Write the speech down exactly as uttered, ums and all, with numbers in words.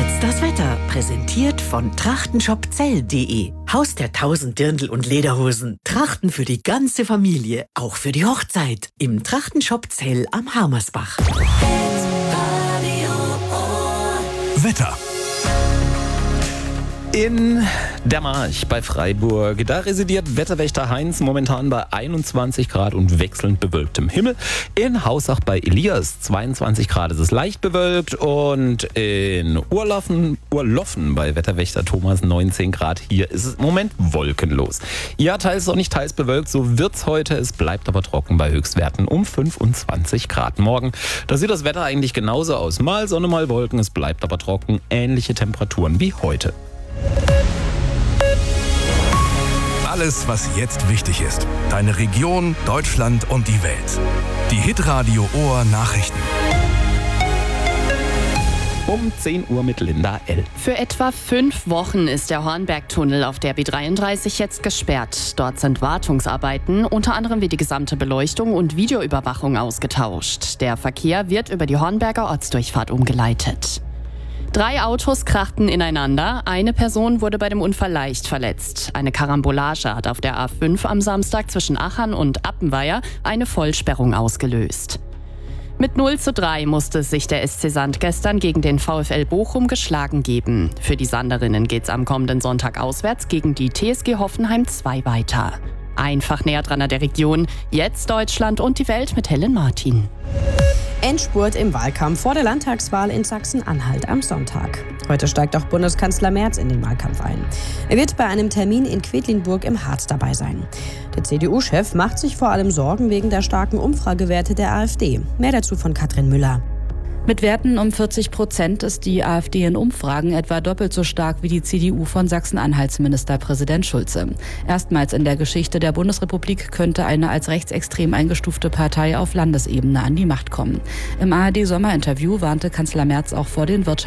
Jetzt das Wetter, präsentiert von trachtenshopzell punkt de. Haus der tausend Dirndl und Lederhosen. Trachten für die ganze Familie, auch für die Hochzeit. Im Trachtenshop Zell am Harmersbach. Wetter. In der March bei Freiburg, da residiert Wetterwächter Heinz momentan bei einundzwanzig Grad und wechselnd bewölktem Himmel. In Hausach bei Elias zweiundzwanzig Grad ist es leicht bewölkt und in Urloffen, Urloffen bei Wetterwächter Thomas neunzehn Grad. Hier ist es im Moment wolkenlos. Ja, teils sonnig, teils bewölkt, so wird's heute. Es bleibt aber trocken bei Höchstwerten um fünfundzwanzig Grad. Morgen, da sieht das Wetter eigentlich genauso aus. Mal Sonne, mal Wolken, es bleibt aber trocken. Ähnliche Temperaturen wie heute. Alles, was jetzt wichtig ist. Deine Region, Deutschland und die Welt. Die Hitradio Ohr Nachrichten. Um zehn Uhr mit Linda L. Für etwa fünf Wochen ist der Hornbergtunnel auf der B dreiunddreißig jetzt gesperrt. Dort sind Wartungsarbeiten, unter anderem wie die gesamte Beleuchtung und Videoüberwachung ausgetauscht. Der Verkehr wird über die Hornberger Ortsdurchfahrt umgeleitet. Drei Autos krachten ineinander. Eine Person wurde bei dem Unfall leicht verletzt. Eine Karambolage hat auf der A fünf am Samstag zwischen Achern und Appenweier eine Vollsperrung ausgelöst. Mit null zu drei musste sich der S C Sand gestern gegen den VfL Bochum geschlagen geben. Für die Sanderinnen geht's am kommenden Sonntag auswärts gegen die T S G Hoffenheim zwei weiter. Einfach näher dran an der Region. Jetzt Deutschland und die Welt mit Helen Martin. Endspurt im Wahlkampf vor der Landtagswahl in Sachsen-Anhalt am Sonntag. Heute steigt auch Bundeskanzler Merz in den Wahlkampf ein. Er wird bei einem Termin in Quedlinburg im Harz dabei sein. Der C D U-Chef macht sich vor allem Sorgen wegen der starken Umfragewerte der AfD. Mehr dazu von Katrin Müller. Mit Werten um vierzig Prozent ist die AfD in Umfragen etwa doppelt so stark wie die C D U von Sachsen-Anhalts Ministerpräsident Schulze. Erstmals in der Geschichte der Bundesrepublik könnte eine als rechtsextrem eingestufte Partei auf Landesebene an die Macht kommen. Im A R D-Sommerinterview warnte Kanzler Merz auch vor den Wirtschafts-